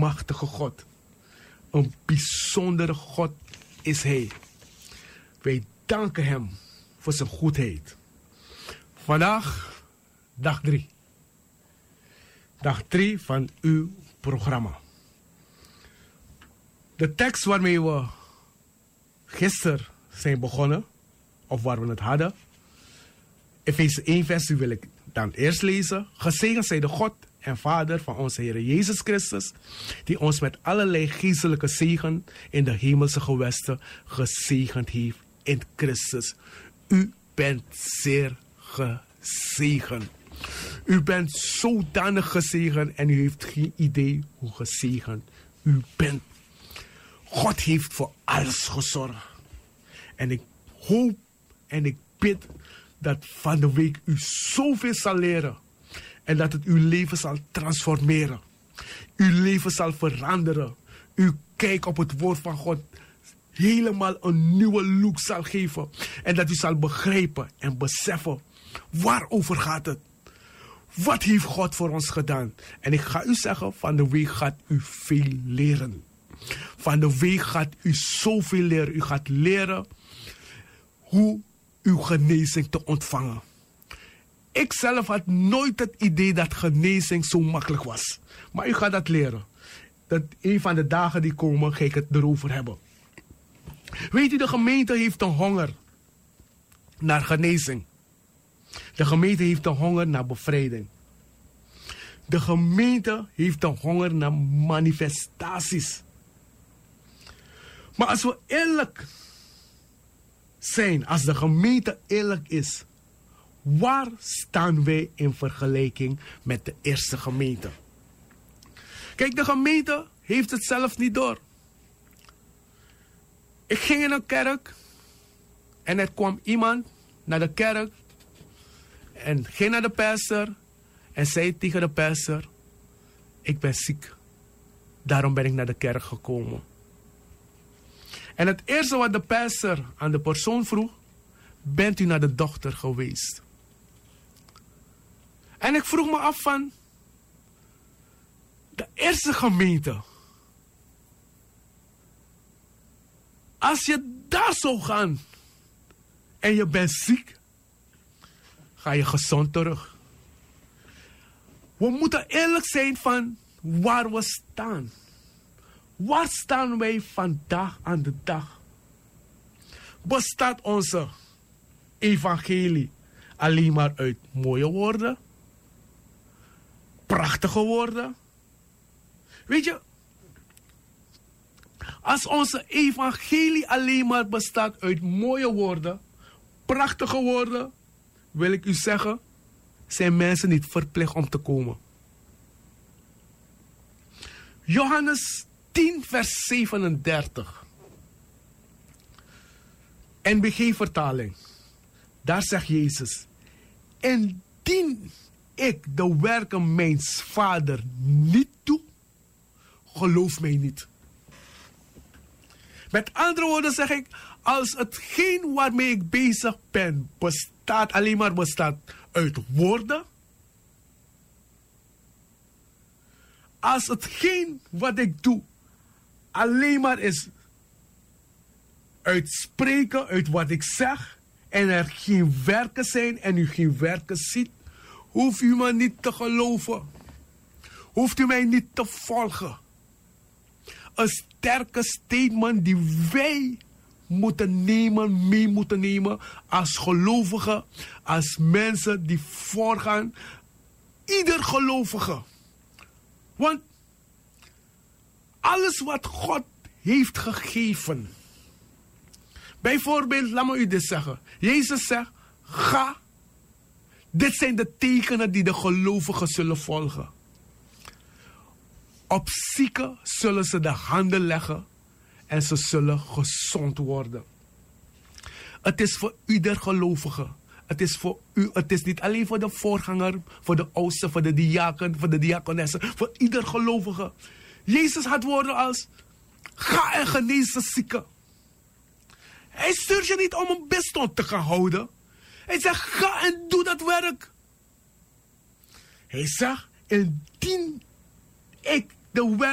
machtige God. Een bijzondere God is Hij. Wij danken Hem voor zijn goedheid. Vandaag dag 3. Dag 3 van uw programma. De tekst waarmee we gisteren zijn begonnen, of waar we het hadden, Efeze 1 vers, die wil ik dan eerst lezen. Gezegend zij de God en Vader van onze Heer Jezus Christus, die ons met allerlei geestelijke zegen in de hemelse gewesten gezegend heeft in Christus. U bent zeer gezegend. U bent zodanig gezegend en u heeft geen idee hoe gezegend u bent. God heeft voor alles gezorgd. En ik hoop en ik bid dat van de week u zoveel zal leren. En dat het uw leven zal transformeren. Uw leven zal veranderen. Uw kijk op het woord van God helemaal een nieuwe look zal geven. En dat u zal begrijpen en beseffen, waarover gaat het? Wat heeft God voor ons gedaan? En ik ga u zeggen, van de week gaat u veel leren. Van de week gaat u zoveel leren. U gaat leren hoe uw genezing te ontvangen. Ik zelf had nooit het idee dat genezing zo makkelijk was. Maar u gaat dat leren. Dat een van de dagen die komen, ga ik het erover hebben. Weet u, de gemeente heeft een honger naar genezing. De gemeente heeft een honger naar bevrijding. De gemeente heeft een honger naar manifestaties. Maar als we eerlijk zijn, als de gemeente eerlijk is, waar staan wij in vergelijking met de eerste gemeente? Kijk, de gemeente heeft het zelf niet door. Ik ging in een kerk en er kwam iemand naar de kerk en ging naar de pastor en zei tegen de pastor: ik ben ziek, daarom ben ik naar de kerk gekomen. En het eerste wat de pastor aan de persoon vroeg: bent u naar de dokter geweest? En ik vroeg me af van, de eerste gemeente, als je daar zou gaan en je bent ziek, ga je gezond terug. We moeten eerlijk zijn van waar we staan. Waar staan wij vandaag aan de dag? Bestaat onze evangelie alleen maar uit mooie woorden? Prachtige woorden? Weet je, als onze evangelie alleen maar bestaat uit mooie woorden, prachtige woorden, wil ik u zeggen, zijn mensen niet verplicht om te komen. Johannes 10 vers 37. NBG-vertaling. Daar zegt Jezus: indien ik de werken mijns Vader niet doe, geloof mij niet. Met andere woorden zeg ik, als hetgeen waarmee ik bezig ben alleen maar bestaat uit woorden, als hetgeen wat ik doe alleen maar is uit spreken, uit wat ik zeg, en er geen werken zijn en u geen werken ziet, hoeft u me niet te geloven. Hoeft u mij niet te volgen. Een sterke statement die wij moeten nemen, mee moeten nemen als gelovigen, als mensen die voorgaan. Ieder gelovige. Want alles wat God heeft gegeven. Bijvoorbeeld, laat me u dit zeggen. Jezus zegt, ga. Dit zijn de tekenen die de gelovigen zullen volgen. Op zieken zullen ze de handen leggen en ze zullen gezond worden. Het is voor ieder gelovige. Het is voor u. Het is niet alleen voor de voorganger, voor de oudste, voor de diaken, voor de diakonessen. Voor ieder gelovige. Jezus had woorden als: ga en genees de zieken. Hij stuurt je niet om een bidstond te gaan houden. Hij zegt: ga en doe dat werk. Hij zegt: indien ik de werk